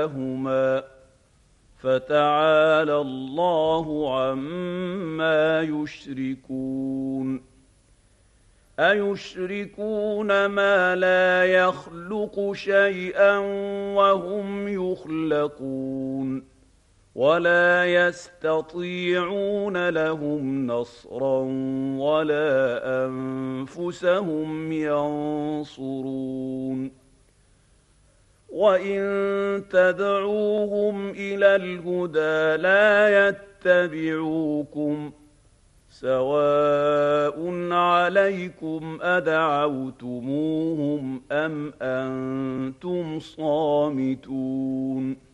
هما فتعالى الله عما يشركون أيشركون ما لا يخلق شيئا وهم يخلقون ولا يستطيعون لهم نصرا ولا أنفسهم ينصرون وإن تدعوهم إلى الهدى لا يتبعوكم سواء عليكم أدعوتموهم أم أنتم صامتون